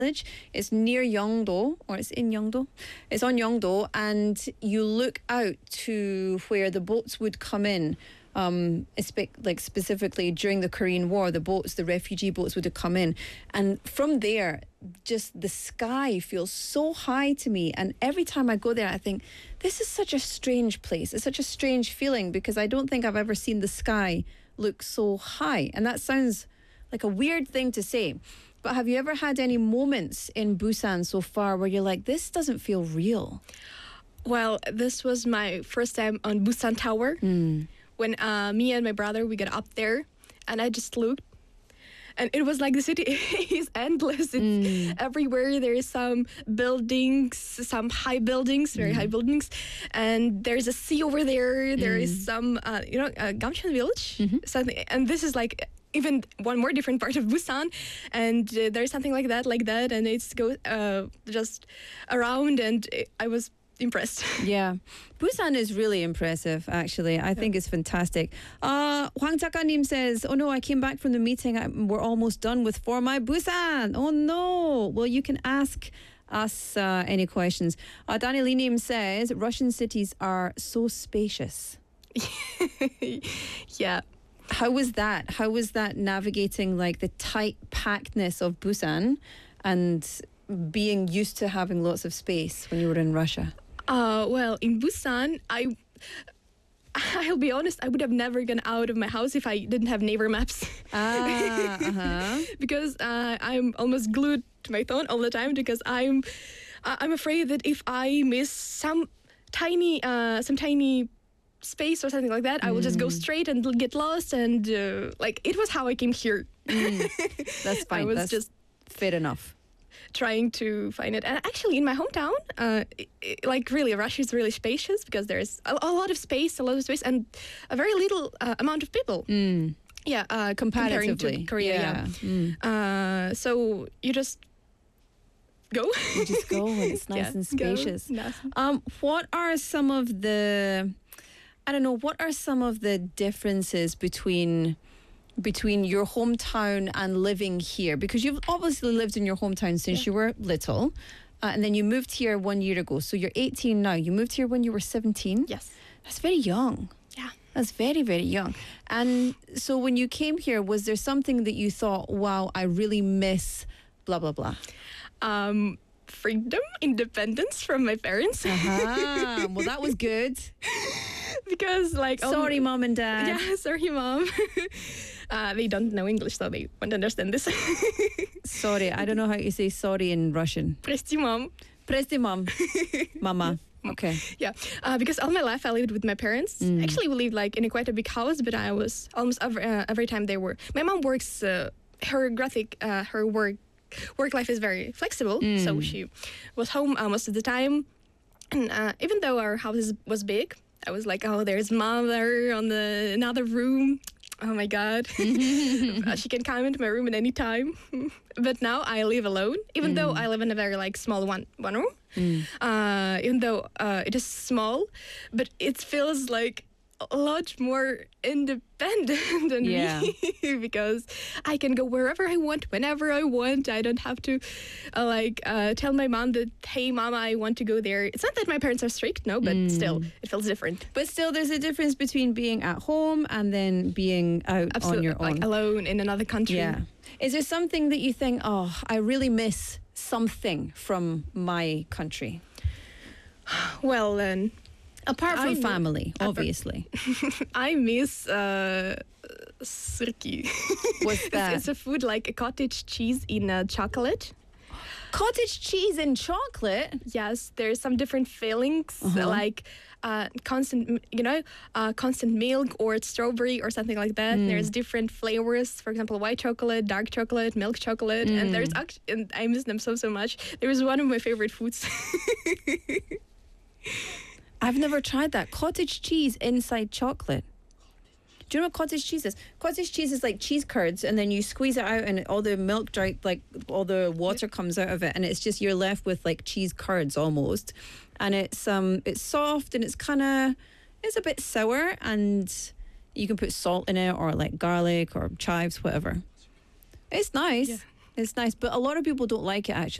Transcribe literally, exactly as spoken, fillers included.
village. It's near Yeongdo, or it's in Yeongdo. It's on Yeongdo, and you look out to where the boats would come in. Um, like specifically during the Korean War, the boats, the refugee boats would have come in, and from there, just the sky feels so high to me. And every time I go there, I think this is such a strange place. It's such a strange feeling because I don't think I've ever seen the sky look so high. And that sounds like a weird thing to say, but have you ever had any moments in Busan so far where you're like, this doesn't feel real? Well, this was my first time on Busan Tower. Mm. When uh, me and my brother, we got up there, and I just looked, and it was like the city is endless. It's mm. everywhere. There is some buildings, some high buildings, very mm. high buildings, and there's a sea over there. There mm. is some, uh, you know, uh, Gamcheon village, mm-hmm. something, and this is like even one more different part of Busan, and uh, there's something like that, like that, and it's go uh, just around, and I was impressed. Yeah, Busan is really impressive, actually. I yeah. think it's fantastic. Uh, Hwang Chakanim says, oh no, I came back from the meeting. I, we're almost done with For My Busan. Oh no. Well, you can ask us uh, any questions. Uh, Danny Linim says, Russian cities are so spacious. Yeah. How was that? How was that navigating like the tight packedness of Busan and being used to having lots of space when you were in Russia? Uh, well, in Busan, I, I'll be honest, I would have never gone out of my house if I didn't have Naver Maps. Ah, uh-huh. Because uh, I'm almost glued to my phone all the time because I'm, uh, I'm afraid that if I miss some tiny, uh, some tiny space or something like that, mm. I will just go straight and get lost. And uh, like it was how I came here. Mm. That's fine. I was That's just fair enough. Trying to find it. And actually in my hometown, uh, it, it, like really Russia is really spacious because there's a, a lot of space, a lot of space and a very little uh, amount of people. Mm. Yeah, uh, comparing to Korea. Yeah. yeah. Mm. Uh, so you just go. You just go and it's nice yeah, and spacious. Nice. Um, what are some of the, I don't know, what are some of the differences between between your hometown and living here? Because you've obviously lived in your hometown since yeah. you were little, uh, and then you moved here one year ago. So you're eighteen now. You moved here when you were seventeen? Yes. That's very young. Yeah. That's very, very young. And so when you came here, was there something that you thought, wow, I really miss blah, blah, blah? Um, freedom, independence from my parents. Uh-huh. Well, that was good. Because like... Sorry, um, mom and dad. Yeah, sorry, mom. Uh, they don't know English, so they won't understand this. Sorry, I don't know how you say sorry in Russian. Прости, mom. Прости, mom. Mama. Okay. Yeah, uh, because all my life I lived with my parents. Mm. Actually, we lived like in a quite a big house, but I was almost every, uh, every time they were. My mom works, uh, her graphic, uh, her work work life is very flexible, mm. so she was home uh, most of the time. And uh, even though our house is, was big, I was like, oh, there's mother on the another room. Oh my God. uh, she can come into my room at any time. But now I live alone, even mm. though I live in a very like small one one room. Mm. Uh, even though uh, it is small, but it feels like a lot more independent than yeah. me because I can go wherever I want, whenever I want. I don't have to uh, like uh, tell my mom that, hey, mama, I want to go there. It's not that my parents are strict, no, but mm. still, it feels different. But still, there's a difference between being at home and then being out Absolutely, on your own. Like alone in another country. Yeah. Is there something that you think, oh, I really miss something from my country? Well, then... Apart from I family, m- obviously. I miss uh, syrki. What's that? It's, it's a food like a cottage cheese in uh, chocolate. Cottage cheese in chocolate? Yes, there's some different fillings, uh-huh. like uh, constant, you know, uh, constant milk or strawberry or something like that. Mm. There's different flavors, for example, white chocolate, dark chocolate, milk chocolate, mm. and there's actually, and I miss them so, so much. There is one of my favorite foods. I've never tried that. Cottage cheese inside chocolate. Do you know what cottage cheese is? Cottage cheese is like cheese curds, and then you squeeze it out and all the milk dry, like all the water comes out of it, and it's just you're left with like cheese curds almost. And it's um it's soft and it's kind of it's a bit sour, and you can put salt in it or like garlic or chives, whatever. It's nice. Yeah. It's nice, but a lot of people don't like it actually.